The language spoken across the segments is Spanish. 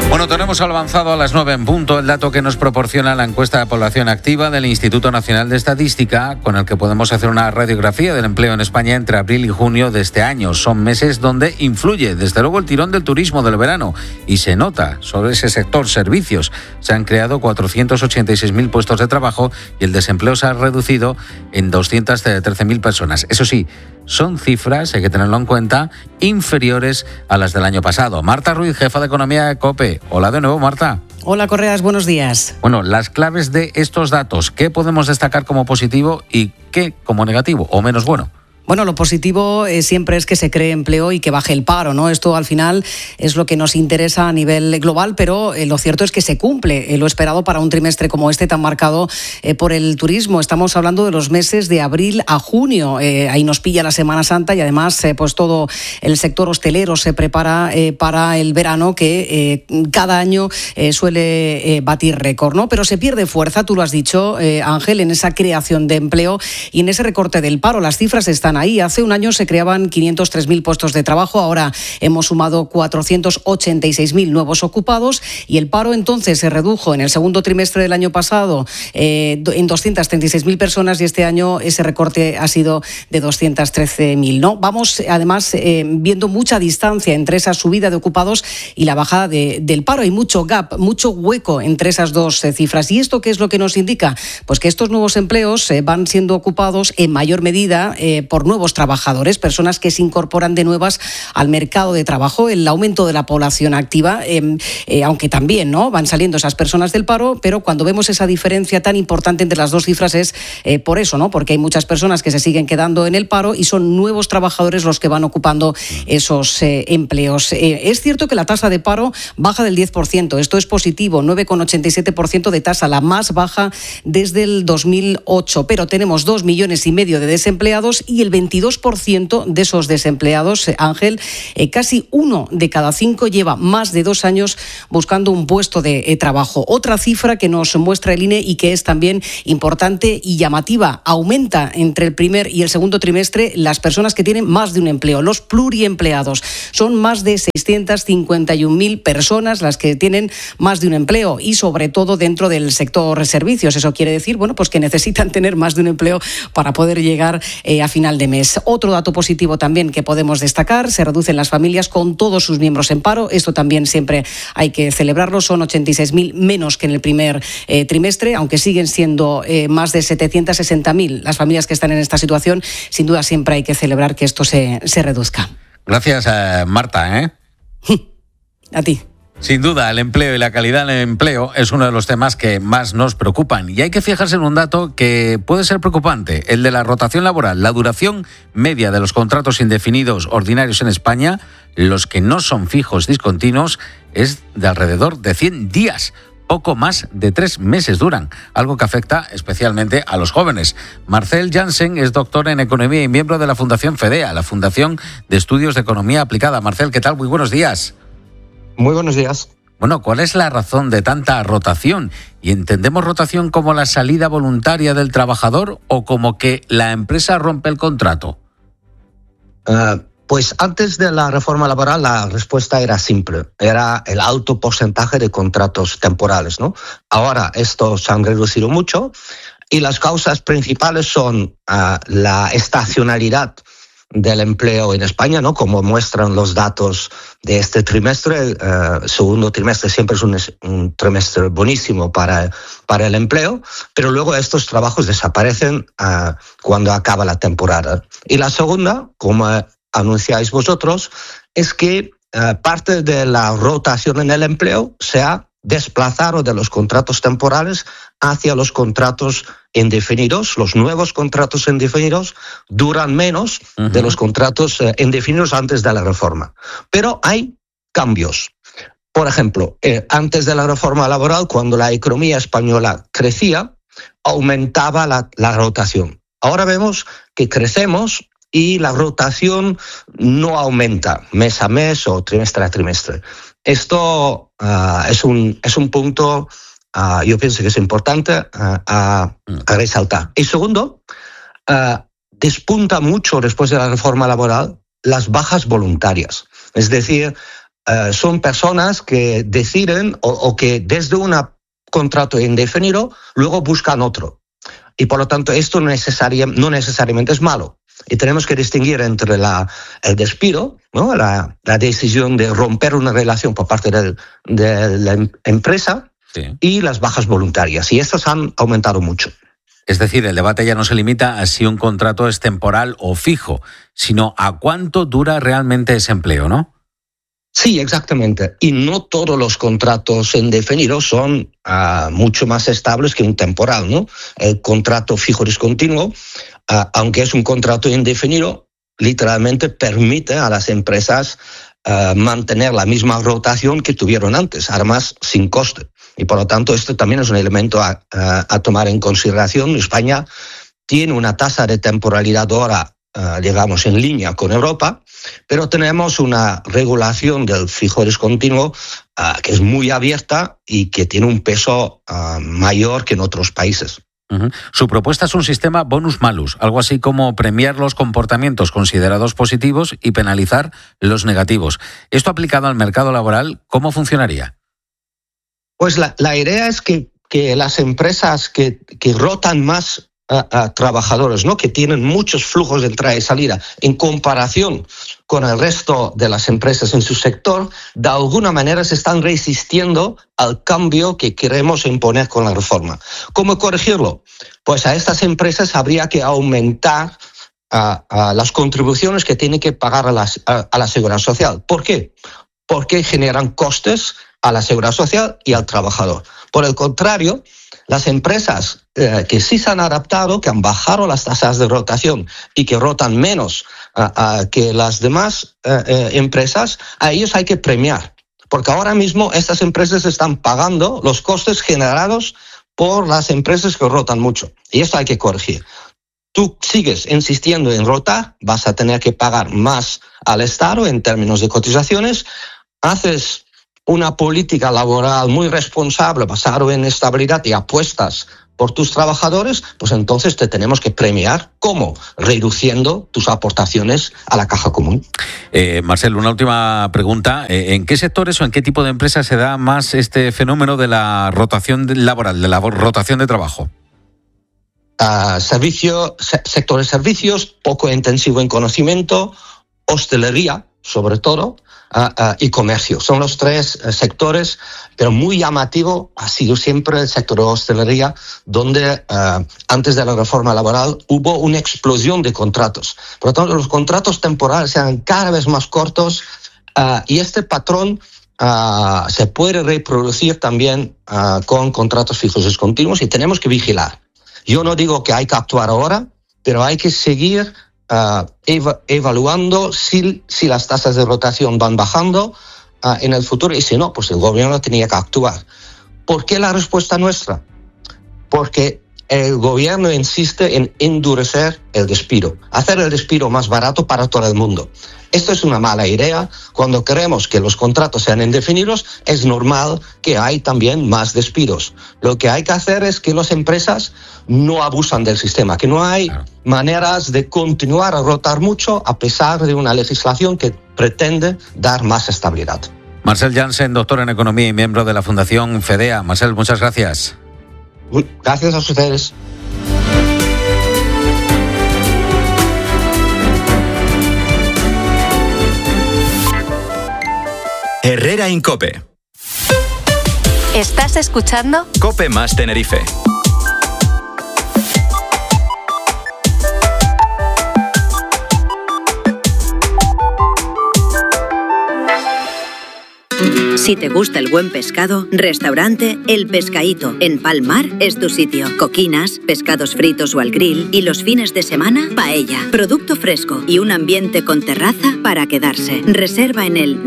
Bueno, tenemos avanzado a las 9 en punto el dato que nos proporciona la encuesta de población activa del Instituto Nacional de Estadística, con el que podemos hacer una radiografía del empleo en España entre abril y junio de este año. Son meses donde influye, desde luego, el tirón del turismo del verano y se nota sobre ese sector servicios. Se han creado 486.000 puestos de trabajo y el desempleo se ha reducido en 213.000 personas. Eso sí, son cifras, hay que tenerlo en cuenta, inferiores a las del año pasado. Marta Ruiz, jefa de Economía de COPE. Hola de nuevo, Marta. Hola, Correas, buenos días. Bueno, las claves de estos datos, ¿qué podemos destacar como positivo y qué como negativo o menos bueno? Bueno, lo positivo siempre es que se cree empleo y que baje el paro, ¿no? Esto al final es lo que nos interesa a nivel global, pero lo cierto es que se cumple lo esperado para un trimestre como este tan marcado por el turismo. Estamos hablando de los meses de abril a junio. Ahí nos pilla la Semana Santa y además pues todo el sector hostelero se prepara para el verano que cada año suele batir récord, ¿no? Pero se pierde fuerza, tú lo has dicho, Ángel, en esa creación de empleo y en ese recorte del paro. Las cifras están ahí. Hace un año se creaban 503.000 puestos de trabajo, ahora hemos sumado 486.000 nuevos ocupados y el paro entonces se redujo en el segundo trimestre del año pasado en 236.000 personas y este año ese recorte ha sido de 213.000, ¿no? Vamos además viendo mucha distancia entre esa subida de ocupados y la bajada del paro. Hay mucho gap, mucho hueco entre esas dos cifras. ¿Y esto qué es lo que nos indica? Pues que estos nuevos empleos van siendo ocupados en mayor medida por nuevos trabajadores, personas que se incorporan de nuevas al mercado de trabajo, el aumento de la población activa, aunque también no van saliendo esas personas del paro, pero cuando vemos esa diferencia tan importante entre las dos cifras es por eso, ¿no? Porque hay muchas personas que se siguen quedando en el paro y son nuevos trabajadores los que van ocupando esos empleos. Es cierto que la tasa de paro baja del 10%, esto es positivo, 9,87% de tasa, la más baja desde el 2008, pero tenemos 2,5 millones de desempleados y el 22% de esos desempleados, Ángel, casi 1 de cada 5 lleva más de 2 años buscando un puesto de trabajo. Otra cifra que nos muestra el INE y que es también importante y llamativa, aumenta entre el primer y el segundo trimestre las personas que tienen más de un empleo, los pluriempleados. Son más de 651.000 personas las que tienen más de un empleo y sobre todo dentro del sector servicios. Eso quiere decir, bueno, pues que necesitan tener más de un empleo para poder llegar a final de mes. Otro dato positivo también que podemos destacar, se reducen las familias con todos sus miembros en paro. Esto también siempre hay que celebrarlo. Son 86.000 menos que en el primer trimestre, aunque siguen siendo más de 760.000 las familias que están en esta situación. Sin duda siempre hay que celebrar que esto se reduzca. Gracias, Marta. A ti. Sin duda, el empleo y la calidad del empleo es uno de los temas que más nos preocupan. Y hay que fijarse en un dato que puede ser preocupante, el de la rotación laboral. La duración media de los contratos indefinidos ordinarios en España, los que no son fijos discontinuos, es de alrededor de 100 días. Poco más de 3 meses duran, algo que afecta especialmente a los jóvenes. Marcel Jansen es doctor en Economía y miembro de la Fundación FEDEA, la Fundación de Estudios de Economía Aplicada. Marcel, ¿qué tal? Muy buenos días. Muy buenos días. Bueno, ¿cuál es la razón de tanta rotación? ¿Y entendemos rotación como la salida voluntaria del trabajador o como que la empresa rompe el contrato? Pues antes de la reforma laboral la respuesta era simple, era el alto porcentaje de contratos temporales, ¿no? Ahora estos se han reducido mucho y las causas principales son la estacionalidad del empleo en España, ¿no? Como muestran los datos de este trimestre. Segundo trimestre siempre es un trimestre buenísimo para el empleo, pero luego estos trabajos desaparecen cuando acaba la temporada. Y la segunda, como anunciáis vosotros, es que parte de la rotación en el empleo se ha desplazado de los contratos temporales hacia los contratos indefinidos. Los nuevos contratos indefinidos duran menos de los contratos indefinidos antes de la reforma. Pero hay cambios. Por ejemplo, antes de la reforma laboral, cuando la economía española crecía, aumentaba la rotación. Ahora vemos que crecemos y la rotación no aumenta mes a mes o trimestre a trimestre. Esto es un punto, yo pienso que es importante a resaltar. Y segundo, despunta mucho después de la reforma laboral las bajas voluntarias. Es decir, son personas que deciden o que desde un contrato indefinido luego buscan otro. Y por lo tanto esto no necesariamente es malo. Y tenemos que distinguir entre el despido, ¿no? la decisión de romper una relación por parte de la empresa, sí, y las bajas voluntarias. Y estas han aumentado mucho. Es decir, el debate ya no se limita a si un contrato es temporal o fijo, sino a cuánto dura realmente ese empleo, ¿no? Sí, exactamente. Y no todos los contratos indefinidos son mucho más estables que un temporal, ¿no? El contrato fijo discontinuo, aunque es un contrato indefinido, literalmente permite a las empresas mantener la misma rotación que tuvieron antes, además sin coste. Y por lo tanto, esto también es un elemento a tomar en consideración. España tiene una tasa de temporalidad ahora, digamos, en línea con Europa, pero tenemos una regulación del fijo discontinuo que es muy abierta y que tiene un peso mayor que en otros países. Uh-huh. Su propuesta es un sistema bonus-malus, algo así como premiar los comportamientos considerados positivos y penalizar los negativos. Esto aplicado al mercado laboral, ¿cómo funcionaría? Pues la idea es que las empresas que rotan más a trabajadores, ¿no? Que tienen muchos flujos de entrada y salida en comparación con el resto de las empresas en su sector, de alguna manera se están resistiendo al cambio que queremos imponer con la reforma. ¿Cómo corregirlo? Pues a estas empresas habría que aumentar a las contribuciones que tienen que pagar a la Seguridad Social. ¿Por qué? Porque generan costes a la Seguridad Social y al trabajador. Por el contrario, las empresas que sí se han adaptado, que han bajado las tasas de rotación y que rotan menos que las demás empresas, a ellos hay que premiar. Porque ahora mismo estas empresas están pagando los costes generados por las empresas que rotan mucho. Y esto hay que corregir. Tú sigues insistiendo en rotar, vas a tener que pagar más al Estado en términos de cotizaciones, haces una política laboral muy responsable basada en estabilidad y apuestas por tus trabajadores, pues entonces te tenemos que premiar. ¿Cómo? Reduciendo tus aportaciones a la caja común. Marcel, una última pregunta. ¿En qué sectores o en qué tipo de empresas se da más este fenómeno de la rotación laboral, de la rotación de trabajo? Sector de servicios, poco intensivo en conocimiento, hostelería, sobre todo, y comercio. Son los tres sectores, pero muy llamativo ha sido siempre el sector de hostelería, donde antes de la reforma laboral hubo una explosión de contratos. Por lo tanto, los contratos temporales eran cada vez más cortos y este patrón se puede reproducir también con contratos fijos discontinuos y tenemos que vigilar. Yo no digo que hay que actuar ahora, pero hay que seguir evaluando si las tasas de rotación van bajando en el futuro y si no, pues el gobierno tenía que actuar. ¿Por qué la respuesta nuestra? Porque el gobierno insiste en endurecer el despido, hacer el despido más barato para todo el mundo. Esto es una mala idea. Cuando queremos que los contratos sean indefinidos, es normal que hay también más despidos. Lo que hay que hacer es que las empresas no abusan del sistema, que no hay maneras de continuar a rotar mucho a pesar de una legislación que pretende dar más estabilidad. Marcel Jansen, doctor en Economía y miembro de la Fundación FEDEA. Marcel, muchas gracias. Gracias a ustedes. Herrera en COPE. ¿Estás escuchando? COPE más Tenerife. Si te gusta el buen pescado, restaurante El Pescaíto en Palmar es tu sitio. Coquinas, pescados fritos o al grill y los fines de semana, paella. Producto fresco y un ambiente con terraza para quedarse. Reserva en el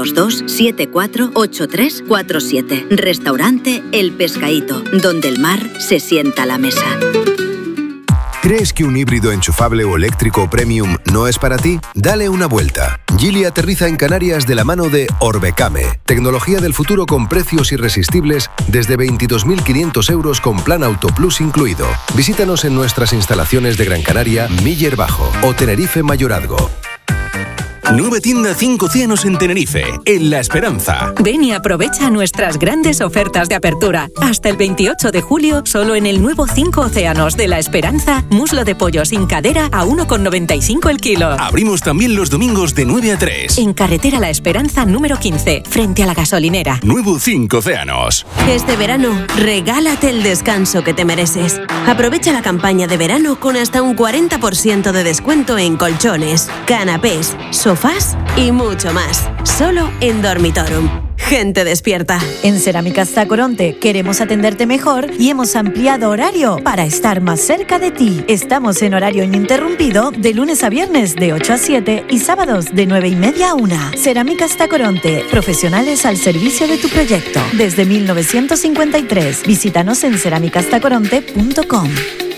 922-748347. Restaurante El Pescaíto, donde el mar se sienta a la mesa. ¿Crees que un híbrido enchufable o eléctrico premium no es para ti? Dale una vuelta. Geely aterriza en Canarias de la mano de Orbecame. Tecnología del futuro con precios irresistibles desde 22.500 euros con plan Auto Plus incluido. Visítanos en nuestras instalaciones de Gran Canaria, Miller Bajo o Tenerife Mayorazgo. Nueva tienda 5 Océanos en Tenerife, en La Esperanza. Ven y aprovecha nuestras grandes ofertas de apertura. Hasta el 28 de julio, solo en el nuevo 5 Océanos de La Esperanza, muslo de pollo sin cadera a 1,95 el kilo. Abrimos también los domingos de 9 a 3. En carretera La Esperanza número 15, frente a la gasolinera. Nuevo 5 Océanos. Este verano, regálate el descanso que te mereces. Aprovecha la campaña de verano con hasta un 40% de descuento en colchones, canapés, sofás y mucho más. Solo en Dormitorum. Gente despierta. En Cerámicas Tacoronte queremos atenderte mejor y hemos ampliado horario para estar más cerca de ti. Estamos en horario ininterrumpido de lunes a viernes de 8 a 7 y sábados de 9:30 a 1. Cerámicas Tacoronte, profesionales al servicio de tu proyecto. Desde 1953. Visítanos en cerámicastacoronte.com.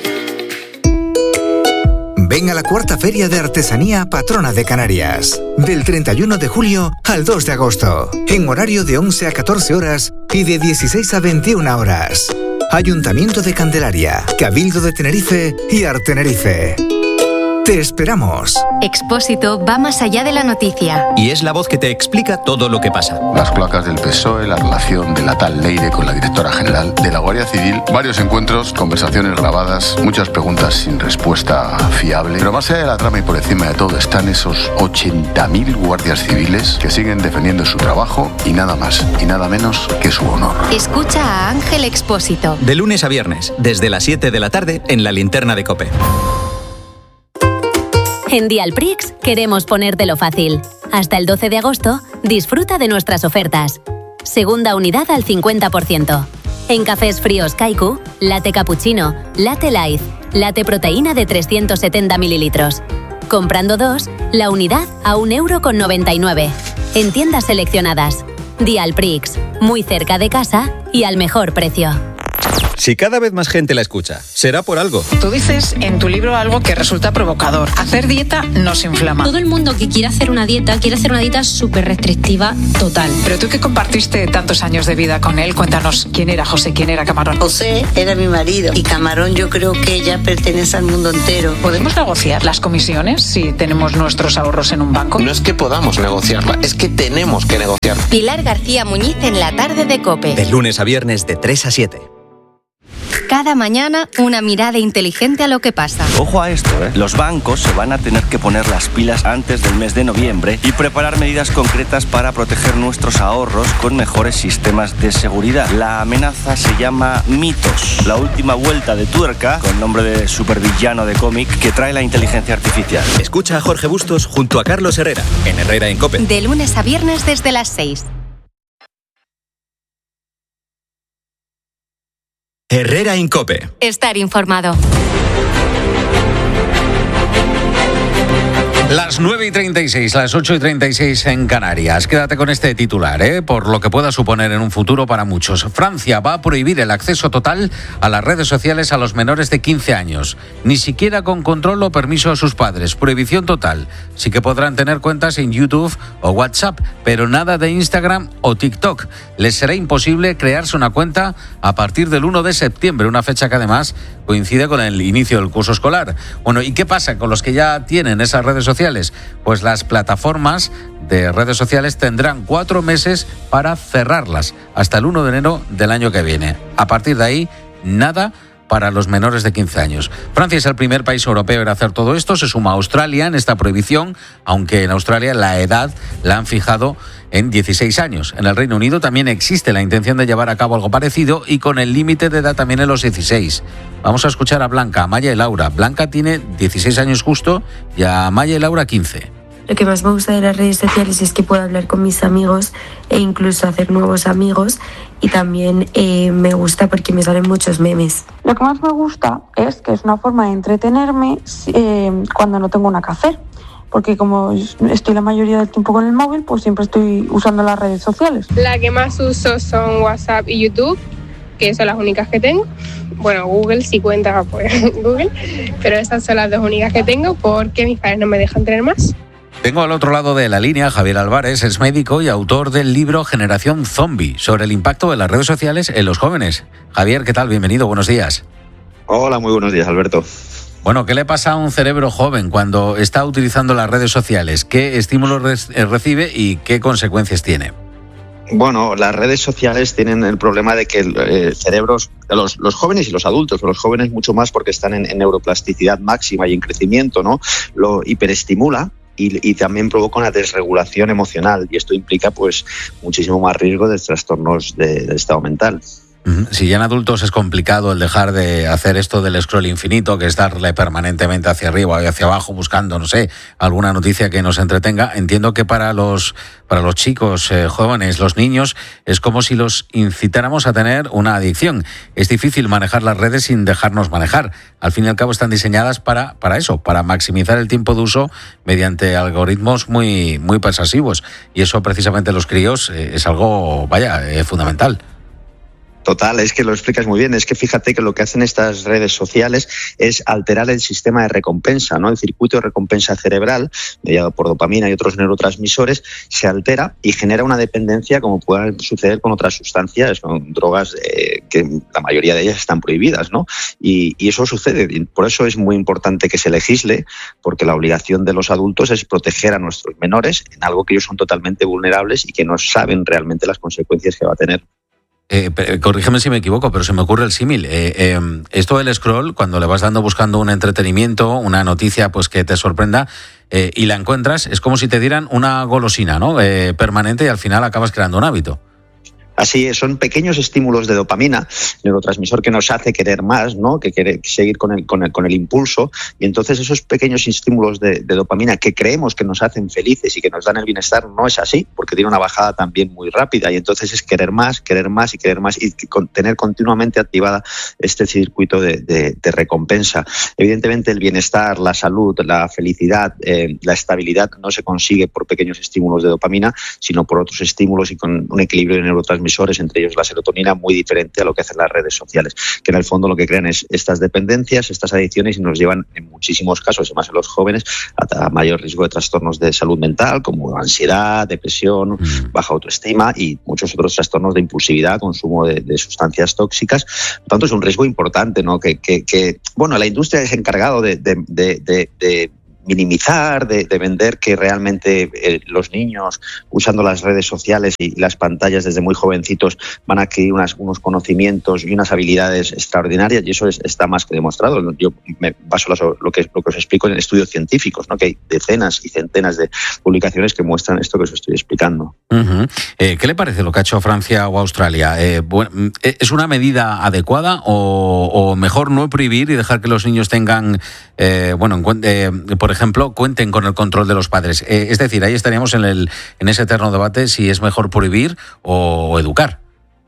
Ven a la cuarta Feria de Artesanía Patrona de Canarias, del 31 de julio al 2 de agosto, en horario de 11 a 14 horas y de 16 a 21 horas. Ayuntamiento de Candelaria, Cabildo de Tenerife y Artenerife. Te esperamos. Expósito va más allá de la noticia. Y es la voz que te explica todo lo que pasa. Las cloacas del PSOE, la relación de la tal Leire con la directora general de la Guardia Civil, varios encuentros, conversaciones grabadas, muchas preguntas sin respuesta fiable. Pero más allá de la trama y por encima de todo están esos 80.000 guardias civiles que siguen defendiendo su trabajo y nada más y nada menos que su honor. Escucha a Ángel Expósito. De lunes a viernes, desde las 7 de la tarde en la linterna de COPE. En Dialprix queremos ponértelo fácil. Hasta el 12 de agosto, disfruta de nuestras ofertas. Segunda unidad al 50%. En cafés fríos Kaiku, latte cappuccino, latte light, latte proteína de 370 mililitros. Comprando 2, la unidad a 1,99 €. En tiendas seleccionadas. Dialprix, muy cerca de casa y al mejor precio. Si cada vez más gente la escucha, será por algo. Tú dices en tu libro algo que resulta provocador. Hacer dieta nos inflama. Todo el mundo que quiere hacer una dieta súper restrictiva total. Pero tú que compartiste tantos años de vida con él, cuéntanos quién era José, quién era Camarón. José era mi marido y Camarón yo creo que ya pertenece al mundo entero. ¿Podemos negociar las comisiones si tenemos nuestros ahorros en un banco? No es que podamos negociarla, es que tenemos que negociarla. Pilar García Muñiz en la tarde de COPE. De lunes a viernes de 3 a 7. Cada mañana, una mirada inteligente a lo que pasa. Ojo a esto, Los bancos se van a tener que poner las pilas antes del mes de noviembre y preparar medidas concretas para proteger nuestros ahorros con mejores sistemas de seguridad. La amenaza se llama Mitos, la última vuelta de tuerca, con nombre de supervillano de cómic, que trae la inteligencia artificial. Escucha a Jorge Bustos junto a Carlos Herrera, en Herrera en COPE. De lunes a viernes desde las 6. Herrera en COPE. Estar informado. Las 9:36, las 8:36 en Canarias. Quédate con este titular, por lo que pueda suponer en un futuro para muchos. Francia va a prohibir el acceso total a las redes sociales a los menores de 15 años. Ni siquiera con control o permiso a sus padres. Prohibición total. Sí que podrán tener cuentas en YouTube o WhatsApp, pero nada de Instagram o TikTok. Les será imposible crearse una cuenta a partir del 1 de septiembre, una fecha que además coincide con el inicio del curso escolar. Bueno, ¿y qué pasa con los que ya tienen esas redes sociales? Pues las plataformas de redes sociales tendrán 4 meses para cerrarlas hasta el 1 de enero del año que viene. A partir de ahí, nada para los menores de 15 años. Francia es el primer país europeo en hacer todo esto. Se suma a Australia en esta prohibición, aunque en Australia la edad la han fijado en 16 años. En el Reino Unido también existe la intención de llevar a cabo algo parecido y con el límite de edad también en los 16. Vamos a escuchar a Blanca, Amaya y Laura. Blanca tiene 16 años justo y a Amaya y Laura 15. Lo que más me gusta de las redes sociales es que puedo hablar con mis amigos e incluso hacer nuevos amigos, y también me gusta porque me salen muchos memes. Lo que más me gusta es que es una forma de entretenerme cuando no tengo nada que hacer, porque como estoy la mayoría del tiempo con el móvil, pues siempre estoy usando las redes sociales. La que más uso son WhatsApp y YouTube, que son las únicas que tengo. Bueno, Google sí cuenta, pues Google, pero estas son las dos únicas que tengo porque mis padres no me dejan tener más. Tengo al otro lado de la línea Javier Álvarez, es médico y autor del libro Generación Zombie, sobre el impacto de las redes sociales en los jóvenes. Javier, ¿qué tal? Bienvenido, buenos días. Hola, muy buenos días, Alberto. Bueno, ¿qué le pasa a un cerebro joven cuando está utilizando las redes sociales? ¿Qué estímulos recibe y qué consecuencias tiene? Bueno, las redes sociales tienen el problema de que cerebros, los jóvenes y los adultos, pero los jóvenes mucho más porque están en neuroplasticidad máxima y en crecimiento, ¿no? Lo hiperestimula y también provoca una desregulación emocional, y esto implica pues muchísimo más riesgo de trastornos del estado mental. Si ya en adultos es complicado el dejar de hacer esto del scroll infinito, que es darle permanentemente hacia arriba y hacia abajo buscando, no sé, alguna noticia que nos entretenga, entiendo que para los chicos jóvenes, los niños, es como si los incitáramos a tener una adicción. Es difícil manejar las redes sin dejarnos manejar. Al fin y al cabo están diseñadas para eso, para maximizar el tiempo de uso mediante algoritmos muy, muy persuasivos. Y eso precisamente los críos es algo, fundamental. Total, es que lo explicas muy bien. Es que fíjate que lo que hacen estas redes sociales es alterar el sistema de recompensa, ¿no? El circuito de recompensa cerebral, mediado por dopamina y otros neurotransmisores, se altera y genera una dependencia, como puede suceder con otras sustancias, con drogas que la mayoría de ellas están prohibidas, ¿no? Y eso sucede. Por eso es muy importante que se legisle, porque la obligación de los adultos es proteger a nuestros menores en algo que ellos son totalmente vulnerables y que no saben realmente las consecuencias que va a tener. Corrígeme si me equivoco, pero se me ocurre el símil. Esto del scroll, cuando le vas buscando un entretenimiento, una noticia pues que te sorprenda y la encuentras, es como si te dieran una golosina, ¿no? Permanente, y al final acabas creando un hábito. Así es, son pequeños estímulos de dopamina, neurotransmisor que nos hace querer más, ¿no? Que quiere seguir con el impulso, y entonces esos pequeños estímulos de dopamina que creemos que nos hacen felices y que nos dan el bienestar, no es así, porque tiene una bajada también muy rápida, y entonces es querer más y tener continuamente activada este circuito de recompensa. Evidentemente el bienestar, la salud, la felicidad, la estabilidad no se consigue por pequeños estímulos de dopamina, sino por otros estímulos y con un equilibrio de neurotransmisores, entre ellos la serotonina, muy diferente a lo que hacen las redes sociales, que en el fondo lo que crean es estas dependencias, estas adicciones, y nos llevan en muchísimos casos, y más en los jóvenes, a mayor riesgo de trastornos de salud mental, como ansiedad, depresión, baja autoestima y muchos otros trastornos de impulsividad, consumo de sustancias tóxicas. Por tanto, es un riesgo importante, ¿no? Que la industria es encargado de minimizar, de vender que realmente los niños, usando las redes sociales y las pantallas desde muy jovencitos, van a adquirir unos conocimientos y unas habilidades extraordinarias, y eso está más que demostrado. Yo me baso lo que os explico en estudios científicos, ¿no? Que hay decenas y centenas de publicaciones que muestran esto que os estoy explicando. ¿Qué le parece lo que ha hecho Francia o Australia? ¿Es una medida adecuada o mejor no prohibir y dejar que los niños tengan, por ejemplo, cuenten con el control de los padres? Es decir, ahí estaríamos en ese eterno debate si es mejor prohibir o educar.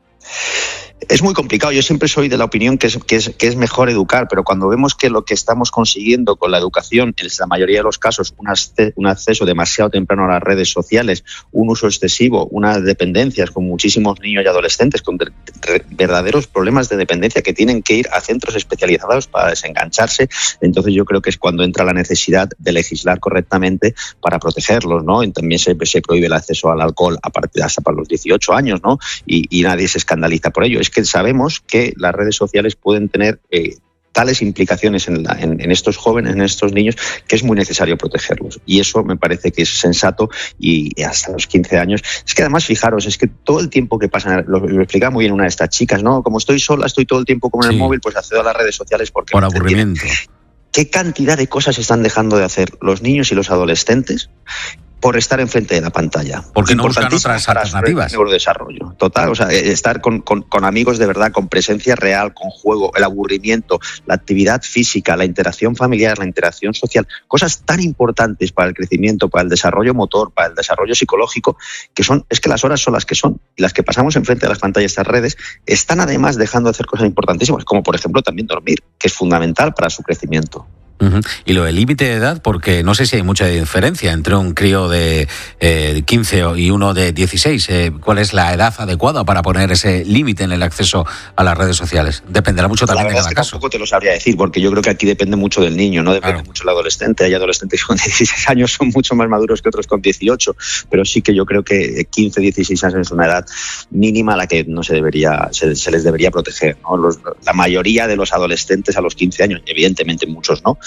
Es muy complicado. Yo siempre soy de la opinión que es mejor educar, pero cuando vemos que lo que estamos consiguiendo con la educación, en la mayoría de los casos, un acceso demasiado temprano a las redes sociales, un uso excesivo, unas dependencias con muchísimos niños y adolescentes con verdaderos problemas de dependencia que tienen que ir a centros especializados para desengancharse, entonces yo creo que es cuando entra la necesidad de legislar correctamente para protegerlos, ¿no? Y también se prohíbe el acceso al alcohol hasta para los 18 años, ¿no? Y nadie se escandaliza por ello. Es que sabemos que las redes sociales pueden tener tales implicaciones en estos jóvenes, en estos niños, que es muy necesario protegerlos. Y eso me parece que es sensato, y hasta los 15 años. Es que además, fijaros, es que todo el tiempo que pasan, lo explicaba muy bien una de estas chicas, ¿no? Como estoy sola, estoy todo el tiempo con el móvil, pues accedo a las redes sociales porque... Por aburrimiento. ¿Qué cantidad de cosas están dejando de hacer los niños y los adolescentes por estar enfrente de la pantalla? Porque no buscan otras alternativas. Neurodesarrollo total, o sea, estar con amigos de verdad, con presencia real, con juego, el aburrimiento, la actividad física, la interacción familiar, la interacción social, cosas tan importantes para el crecimiento, para el desarrollo motor, para el desarrollo psicológico, es que las horas son las que son, y las que pasamos enfrente de las pantallas de estas redes están además dejando de hacer cosas importantísimas, como por ejemplo también dormir, que es fundamental para su crecimiento. Y lo del límite de edad, porque no sé si hay mucha diferencia entre un crío de 15 y uno de 16. ¿Cuál es la edad adecuada para poner ese límite en el acceso a las redes sociales? Dependerá mucho también de cada caso. Tampoco te lo sabría decir, porque yo creo que aquí depende mucho del niño, no depende mucho del adolescente. Hay adolescentes con 16 años, son mucho más maduros que otros con 18, pero sí que yo creo que 15, 16 años es una edad mínima a la que no se les debería proteger, ¿no? La mayoría de los adolescentes a los 15 años, evidentemente muchos no,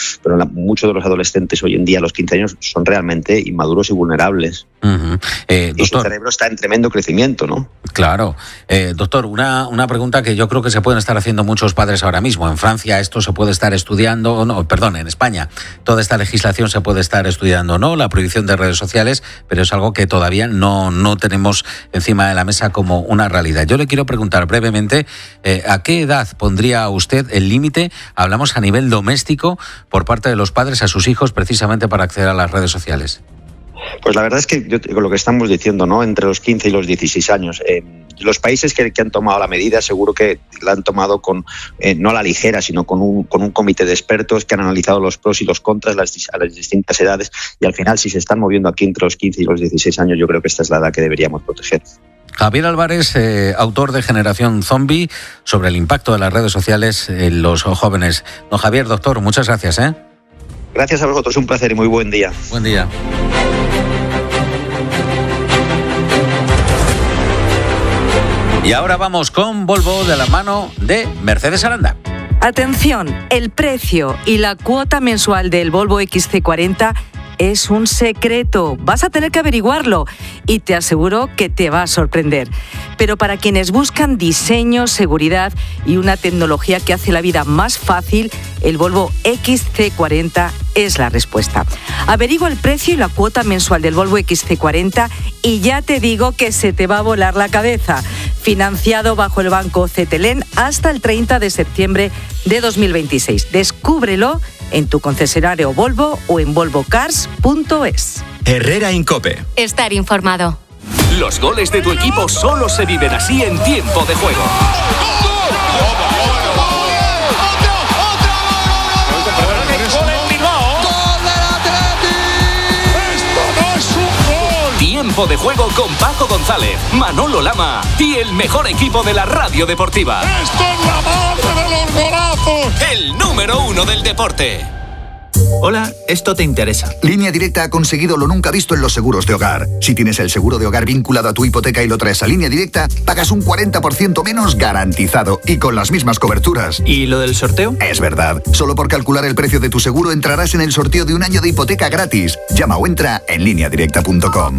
pero muchos de los adolescentes hoy en día a los 15 años son realmente inmaduros y vulnerables. Y su cerebro está en tremendo crecimiento, ¿no? Claro. Doctor, una pregunta que yo creo que se pueden estar haciendo muchos padres ahora mismo. En Francia esto se puede estar estudiando, en España toda esta legislación se puede estar estudiando, ¿no? La prohibición de redes sociales, pero es algo que todavía no tenemos encima de la mesa como una realidad. Yo le quiero preguntar brevemente, ¿a qué edad pondría usted el límite? Hablamos a nivel doméstico por parte de los padres a sus hijos precisamente para acceder a las redes sociales. Pues la verdad es que con lo que estamos diciendo, ¿no? Entre los 15 y los 16 años, los países que han tomado la medida seguro que la han tomado con no a la ligera, sino con un comité de expertos que han analizado los pros y los contras a las distintas edades, y al final, si se están moviendo aquí entre los 15 y los 16 años, yo creo que esta es la edad que deberíamos proteger. Javier Álvarez, autor de Generación Zombie, sobre el impacto de las redes sociales en los jóvenes. Don Javier, doctor, muchas gracias. Gracias a vosotros, un placer y muy buen día. Buen día. Y ahora vamos con Volvo de la mano de Mercedes Aranda. Atención, el precio y la cuota mensual del Volvo XC40 es un secreto. Vas a tener que averiguarlo y te aseguro que te va a sorprender. Pero para quienes buscan diseño, seguridad y una tecnología que hace la vida más fácil, el Volvo XC40 es la respuesta. Averigua el precio y la cuota mensual del Volvo XC40 y ya te digo que se te va a volar la cabeza. Financiado bajo el banco Cetelem hasta el 30 de septiembre de 2026. Descúbrelo en tu concesionario Volvo o en volvocars.es. Herrera Incope. Estar informado. Los goles de tu equipo solo se viven así en tiempo de juego. Tiempo de juego con Paco González, Manolo Lama y el mejor equipo de la radio deportiva. ¡Esto es la madre de los golazos! El número 1 del deporte. Hola, esto te interesa. Línea Directa ha conseguido lo nunca visto en los seguros de hogar. Si tienes el seguro de hogar vinculado a tu hipoteca y lo traes a Línea Directa, pagas un 40% menos garantizado y con las mismas coberturas. ¿Y lo del sorteo? Es verdad. Solo por calcular el precio de tu seguro entrarás en el sorteo de un año de hipoteca gratis. Llama o entra en lineadirecta.com.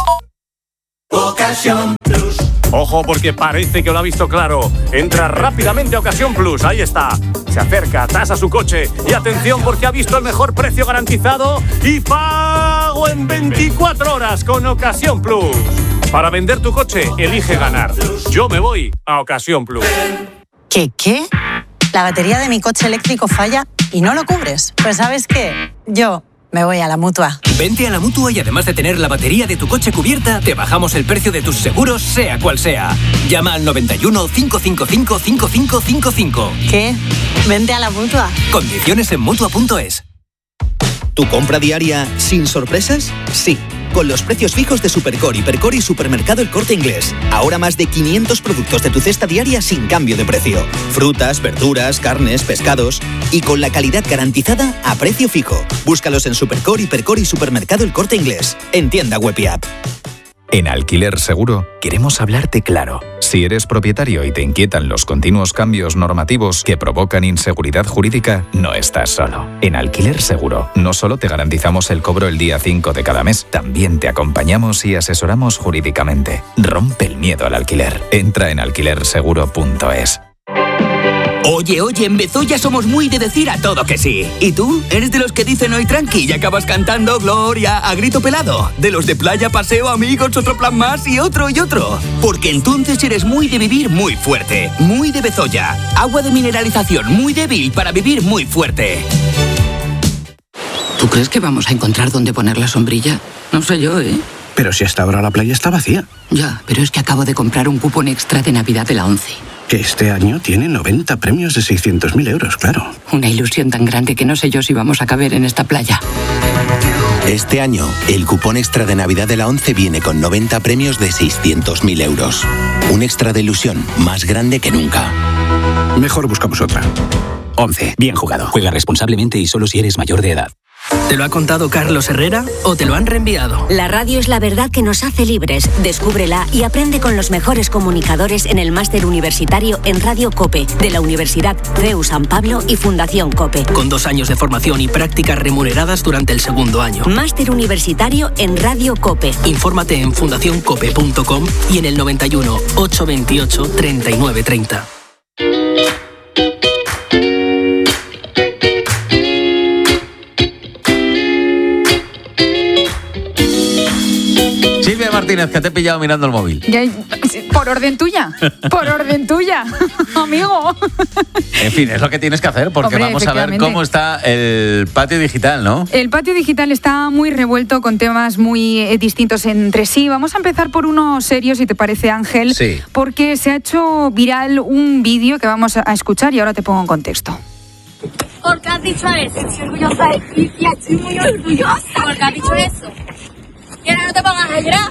Ocasión Plus. Ojo, porque parece que lo ha visto claro. Entra rápidamente a Ocasión Plus, ahí está. Se acerca, tasa su coche y atención porque ha visto el mejor precio garantizado y pago en 24 horas con Ocasión Plus. Para vender tu coche, elige ganar. Yo me voy a Ocasión Plus. ¿Qué? La batería de mi coche eléctrico falla y no lo cubres. Pues ¿sabes qué? Yo me voy a la Mutua. Vente a la Mutua y además de tener la batería de tu coche cubierta, te bajamos el precio de tus seguros, sea cual sea. Llama al 91 555 5555. ¿Qué? Vente a la Mutua. Condiciones en Mutua.es. ¿Tu compra diaria sin sorpresas? Sí, con los precios fijos de Supercore, Hipercore y Supermercado El Corte Inglés. Ahora más de 500 productos de tu cesta diaria sin cambio de precio. Frutas, verduras, carnes, pescados y con la calidad garantizada a precio fijo. Búscalos en Supercore, Hipercore y Supermercado El Corte Inglés. En tienda web y app. En Alquiler Seguro queremos hablarte claro. Si eres propietario y te inquietan los continuos cambios normativos que provocan inseguridad jurídica, no estás solo. En Alquiler Seguro no solo te garantizamos el cobro el día 5 de cada mes, también te acompañamos y asesoramos jurídicamente. Rompe el miedo al alquiler. Entra en alquilerseguro.es. Oye, en Bezoya somos muy de decir a todo que sí. ¿Y tú? ¿Eres de los que dicen hoy tranqui y acabas cantando Gloria a grito pelado? ¿De los de playa, paseo, amigos, otro plan más y otro y otro? Porque entonces eres muy de vivir muy fuerte. Muy de Bezoya. Agua de mineralización muy débil para vivir muy fuerte. ¿Tú crees que vamos a encontrar dónde poner la sombrilla? No sé yo, ¿eh? Pero si hasta ahora la playa está vacía. Ya, pero es que acabo de comprar un cupón extra de Navidad de la 11. Que este año tiene 90 premios de 600.000 euros, claro. Una ilusión tan grande que no sé yo si vamos a caber en esta playa. Este año, el cupón extra de Navidad de la 11 viene con 90 premios de 600.000 euros. Un extra de ilusión más grande que nunca. Mejor buscamos otra. 11. Bien jugado. Juega responsablemente y solo si eres mayor de edad. ¿Te lo ha contado Carlos Herrera o te lo han reenviado? La radio es la verdad que nos hace libres. Descúbrela y aprende con los mejores comunicadores en el máster universitario en Radio COPE de la Universidad CEU San Pablo y Fundación COPE. Con 2 años de formación y prácticas remuneradas durante el segundo año. Máster universitario en Radio COPE. Infórmate en fundacioncope.com y en el 91 828 3930. Silvia Martínez, que te he pillado mirando el móvil. Por orden tuya, amigo. En fin, es lo que tienes que hacer, porque Hombre, vamos a ver cómo está el patio digital, ¿no? El patio digital está muy revuelto, con temas muy distintos entre sí. Vamos a empezar por uno serio, si te parece, Ángel. Sí. Porque se ha hecho viral un vídeo que vamos a escuchar y ahora te pongo en contexto. ¿Por qué has dicho eso? Estoy orgullosa de ti, tía, estoy muy orgullosa. ¿Por qué has dicho eso? Y ahora no te pongas a llorar.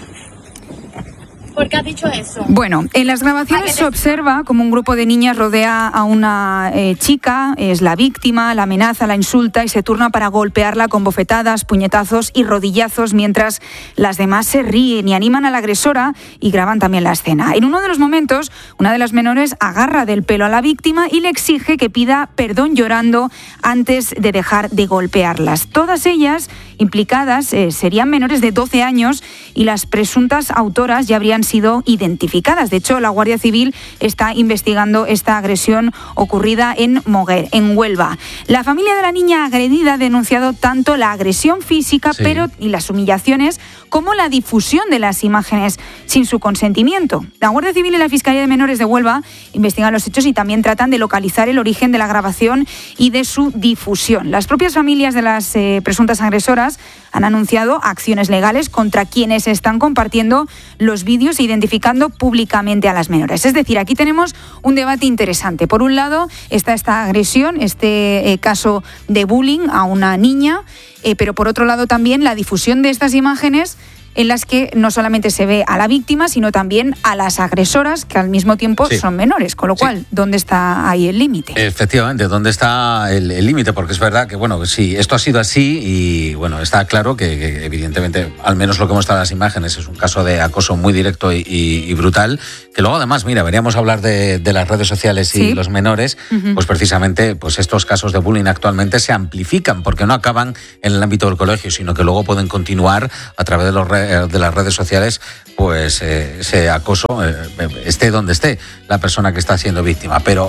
¿Por qué has dicho eso? Bueno, en las grabaciones se observa como un grupo de niñas rodea a una chica, es la víctima, la amenaza, la insulta y se turna para golpearla con bofetadas, puñetazos y rodillazos, mientras las demás se ríen y animan a la agresora y graban también la escena. En uno de los momentos, una de las menores agarra del pelo a la víctima y le exige que pida perdón llorando antes de dejar de golpearlas. Todas ellas implicadas serían menores de 12 años y las presuntas autoras ya habrían sido identificadas. De hecho, la Guardia Civil está investigando esta agresión ocurrida en Moguer, en Huelva. La familia de la niña agredida ha denunciado tanto la agresión física y las humillaciones como la difusión de las imágenes sin su consentimiento. La Guardia Civil y la Fiscalía de Menores de Huelva investigan los hechos y también tratan de localizar el origen de la grabación y de su difusión. Las propias familias de las presuntas agresoras han anunciado acciones legales contra quienes están compartiendo los vídeos e identificando públicamente a las menores. Es decir, aquí tenemos un debate interesante. Por un lado está esta agresión, este caso de bullying a una niña, pero por otro lado también la difusión de estas imágenes en las que no solamente se ve a la víctima, sino también a las agresoras, que al mismo tiempo son menores. Con lo cual, ¿dónde está ahí el límite? Efectivamente, ¿dónde está el límite? Porque es verdad que, bueno, sí, esto ha sido así y, bueno, está claro que evidentemente, al menos lo que hemos estado en las imágenes, es un caso de acoso muy directo y brutal, que luego además, mira, veníamos a hablar de las redes sociales y los menores, pues precisamente pues estos casos de bullying actualmente se amplifican porque no acaban en el ámbito del colegio, sino que luego pueden continuar a través de las redes sociales, pues ese acoso, esté donde esté la persona que está siendo víctima. Pero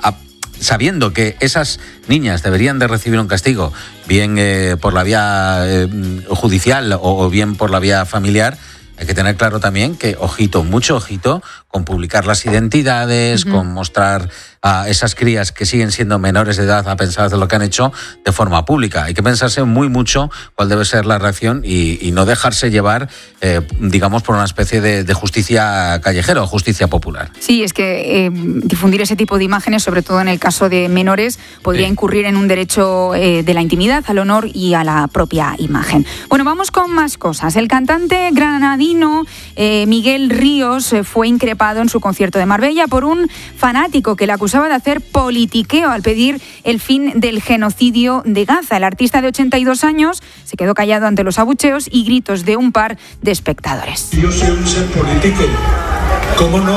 sabiendo que esas niñas deberían de recibir un castigo, bien por la vía judicial o bien por la vía familiar, hay que tener claro también que, ojito, mucho ojito, con publicar las identidades, con mostrar a esas crías que siguen siendo menores de edad a pensar de lo que han hecho de forma pública. Hay que pensarse mucho cuál debe ser la reacción y no dejarse llevar, digamos, por una especie de justicia callejera o justicia popular. Sí, es que difundir ese tipo de imágenes, sobre todo en el caso de menores, podría incurrir en un derecho de la intimidad, al honor y a la propia imagen. Bueno, vamos con más cosas. El cantante granadino Miguel Ríos fue increpado en su concierto de Marbella por un fanático que le acusaba de hacer politiqueo al pedir el fin del genocidio de Gaza. El artista de 82 años se quedó callado ante los abucheos y gritos de un par de espectadores. Yo soy un ser político. ¿Cómo no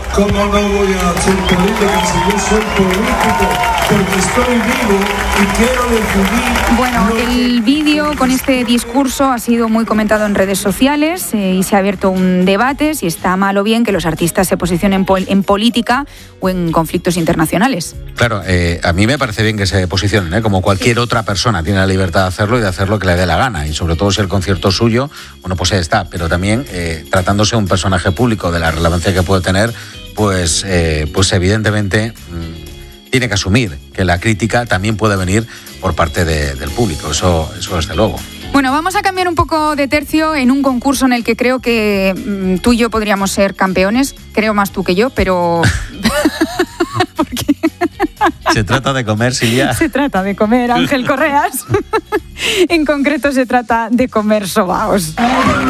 voy a hacer política si yo soy político? Porque estoy vivo y quiero decidir. Bueno, el vídeo con este discurso ha sido muy comentado en redes sociales y se ha abierto un debate si está mal o bien que los artistas se posicionen en política o en conflictos internacionales. Claro, a mí me parece bien que se posicionen, como cualquier otra persona tiene la libertad de hacerlo y de hacer lo que le dé la gana, y sobre todo si el concierto es suyo, bueno, pues ahí está, pero también tratándose de un personaje público, de la relevancia que puede tener, pues evidentemente tiene que asumir que la crítica también puede venir por parte del público, eso desde luego. Bueno, vamos a cambiar un poco de tercio en un concurso en el que creo que tú y yo podríamos ser campeones, creo más tú que yo, pero... ¿Se trata de comer, Silvia? Se trata de comer, Ángel Correas. En concreto se trata de comer sobaos.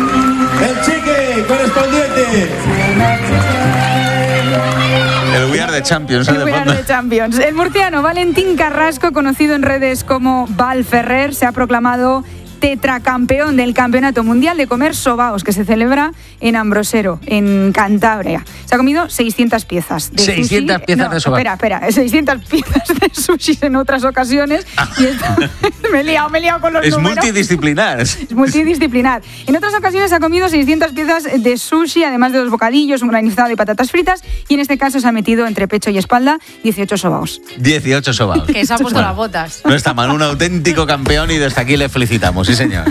El chique correspondiente. El We Are de Champions. El winner de Champions. El murciano Valentín Carrasco, conocido en redes como Val Ferrer, se ha proclamado tetracampeón del Campeonato Mundial de Comer Sobaos, que se celebra en Ambrosero, en Cantabria. Se ha comido 600 piezas de 600 sushi. piezas de sobaos. Espera, 600 piezas de sushi en otras ocasiones. Y me he liado con los números. Es multidisciplinar. En otras ocasiones ha comido 600 piezas de sushi, además de 2 bocadillos, un granizado y patatas fritas, y en este caso se ha metido entre pecho y espalda 18 sobaos. 18 sobaos. Que se ha puesto las botas. No está mal, un auténtico campeón y desde aquí le felicitamos. Sí, señor.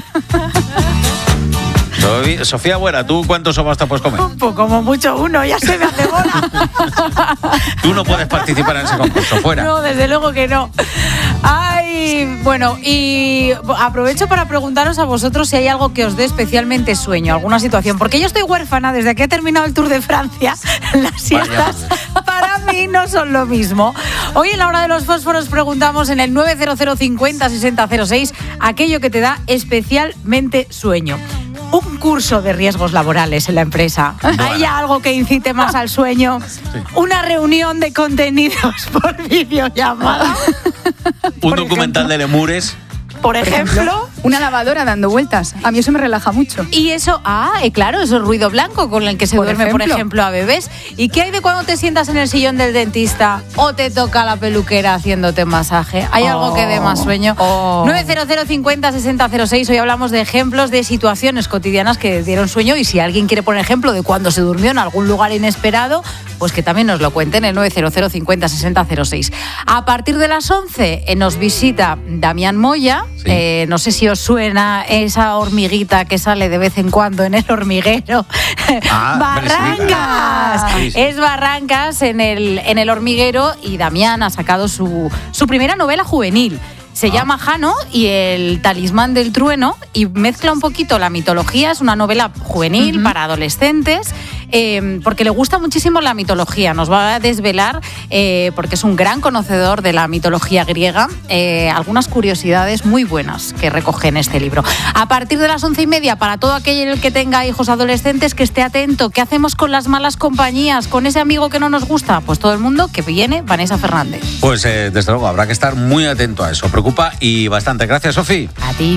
Sofía Buera, ¿tú cuántos sobaos te puedes comer? Pues como mucho uno, ya se me hace bola. Tú no puedes participar en ese concurso, fuera. No, desde luego que no. Ay, bueno, y aprovecho para preguntaros a vosotros si hay algo que os dé especialmente sueño, alguna situación, porque yo estoy huérfana desde que he terminado el Tour de Francia. Las siestas para mí no son lo mismo. Hoy en la hora de los fósforos preguntamos en el 900 50 60 06 aquello que te da especialmente sueño. Un curso de riesgos laborales en la empresa. Bueno. ¿Hay algo que incite más al sueño? Sí. Una reunión de contenidos por videollamada. Un documental de lemures. Por ejemplo, una lavadora dando vueltas. A mí eso me relaja mucho. Y eso, claro, eso es ruido blanco con el que se duerme, por ejemplo, a bebés. ¿Y qué hay de cuando te sientas en el sillón del dentista o te toca la peluquera haciéndote masaje? ¿Hay algo que dé más sueño? 900 50 60 06. Hoy hablamos de ejemplos de situaciones cotidianas que dieron sueño, y si alguien quiere poner ejemplo de cuando se durmió en algún lugar inesperado, pues que también nos lo cuenten en el 900 50 60 06. A partir de las 11 nos visita Damián Moya. Sí. No sé si os suena esa hormiguita que sale de vez en cuando en el hormiguero. ¡Barrancas! Sí. Es Barrancas en el hormiguero, y Damián ha sacado su primera novela juvenil. Se llama Jano y el talismán del trueno, y mezcla un poquito la mitología. Es una novela juvenil para adolescentes, porque le gusta muchísimo la mitología. Nos va a desvelar, porque es un gran conocedor de la mitología griega, algunas curiosidades muy buenas que recoge en este libro. A partir de las 11:30, para todo aquel que tenga hijos adolescentes, que esté atento. ¿Qué hacemos con las malas compañías? ¿Con ese amigo que no nos gusta? Pues todo el mundo que viene, Vanessa Fernández. Pues desde luego habrá que estar muy atento a eso. Preocupa y bastante. Gracias, Sofi. A ti.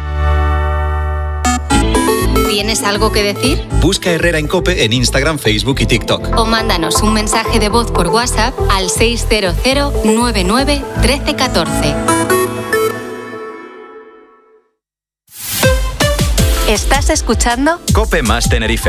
¿Tienes algo que decir? Busca Herrera en COPE en Instagram, Facebook y TikTok. O mándanos un mensaje de voz por WhatsApp al 600 99 13 14. ¿Estás escuchando? COPE más Tenerife.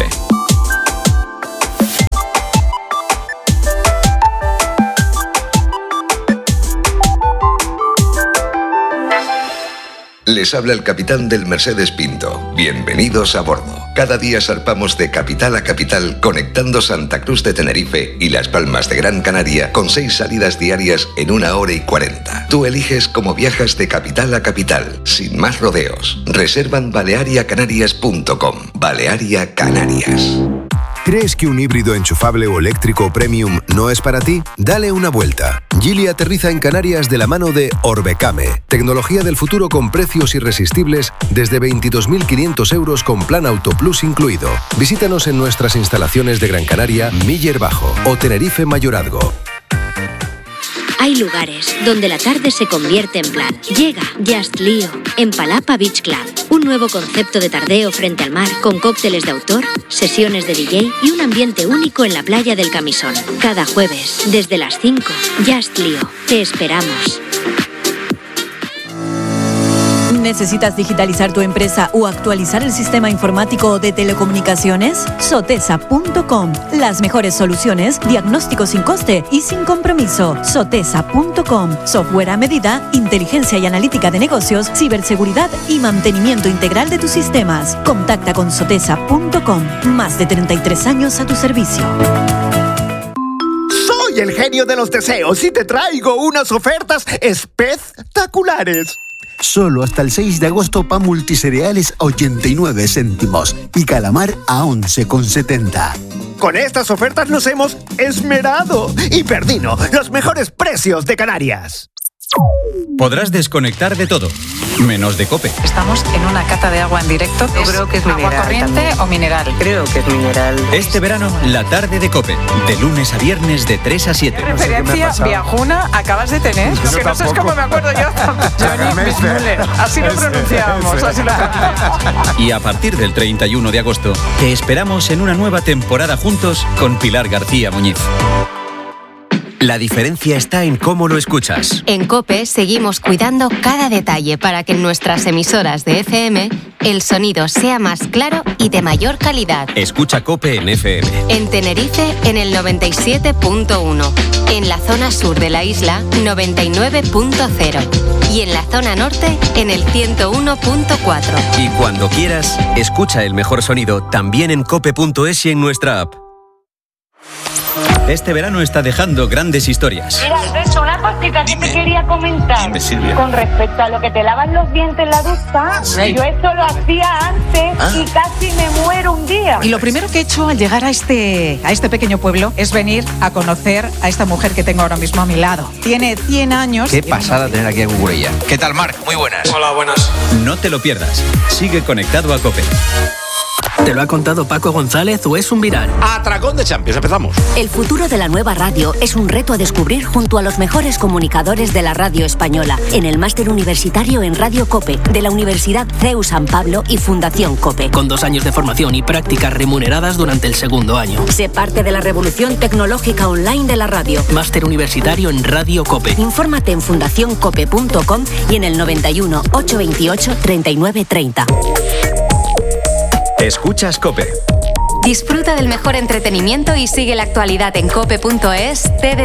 Les habla el capitán del Mercedes Pinto. Bienvenidos a bordo. Cada día zarpamos de capital a capital, conectando Santa Cruz de Tenerife y Las Palmas de Gran Canaria con 6 salidas diarias en 1 hora y 40. Tú eliges cómo viajas de capital a capital, sin más rodeos. Reserva en baleariacanarias.com. Balearia Canarias. ¿Crees que un híbrido enchufable o eléctrico premium no es para ti? Dale una vuelta. Geely aterriza en Canarias de la mano de Orbecame. Tecnología del futuro con precios irresistibles desde 22.500 euros con plan Auto Plus incluido. Visítanos en nuestras instalaciones de Gran Canaria, Miller Bajo o Tenerife Mayorazgo. Hay lugares donde la tarde se convierte en plan. Llega Just Lío en Palapa Beach Club. Un nuevo concepto de tardeo frente al mar con cócteles de autor, sesiones de DJ y un ambiente único en la playa del Camisón. Cada jueves, desde las 5, Just Lío. Te esperamos. ¿Necesitas digitalizar tu empresa o actualizar el sistema informático de telecomunicaciones? Sotesa.com. Las mejores soluciones, diagnóstico sin coste y sin compromiso. Sotesa.com. Software a medida, inteligencia y analítica de negocios, ciberseguridad y mantenimiento integral de tus sistemas. Contacta con Sotesa.com. Más de 33 años a tu servicio. Soy el genio de los deseos y te traigo unas ofertas espectaculares. Solo hasta el 6 de agosto pan multicereales 89 céntimos y calamar a 11,70. Con estas ofertas nos hemos esmerado. Y Perdino, los mejores precios de Canarias. Podrás desconectar de todo, menos de COPE. Estamos en una cata de agua en directo. Yo creo que es agua mineral corriente también. o mineral. Creo que es mineral. Este verano, la tarde de COPE, de lunes a viernes de 3 a 7. ¿Qué referencia viajuna acabas de tener? Lo que no sé es cómo me acuerdo yo. Johnny Müller. Así lo pronunciábamos, así lo pronunciábamos. Y a partir del 31 de agosto, te esperamos en una nueva temporada juntos con Pilar García Muñiz. La diferencia está en cómo lo escuchas. En COPE seguimos cuidando cada detalle para que en nuestras emisoras de FM el sonido sea más claro y de mayor calidad. Escucha COPE en FM. En Tenerife, en el 97.1. En la zona sur de la isla, 99.0. Y en la zona norte, en el 101.4. Y cuando quieras, escucha el mejor sonido también en cope.es y en nuestra app. Este verano está dejando grandes historias. Mira, Alberto, una cosita que te quería comentar. Dime, Silvia. Con respecto a lo que te lavas los dientes en la ducha, yo eso lo hacía antes y casi me muero un día. Y lo primero que he hecho al llegar a este pequeño pueblo es venir a conocer a esta mujer que tengo ahora mismo a mi lado. Tiene 100 años. Qué pasada tener aquí a Cucurella. ¿Qué tal, Marc? Muy buenas. Hola, buenas. No te lo pierdas. Sigue conectado a COPE. ¿Te lo ha contado Paco González o es un viral? Atracón de Champions, empezamos. El futuro de la nueva radio es un reto a descubrir junto a los mejores comunicadores de la radio española en el máster universitario en Radio COPE de la Universidad CEU San Pablo y Fundación COPE. Con 2 años de formación y prácticas remuneradas durante el segundo año. Sé parte de la revolución tecnológica online de la radio. Máster universitario en Radio COPE. Infórmate en fundacioncope.com y en el 91 828 3930. Escuchas COPE. Disfruta del mejor entretenimiento y sigue la actualidad en cope.es,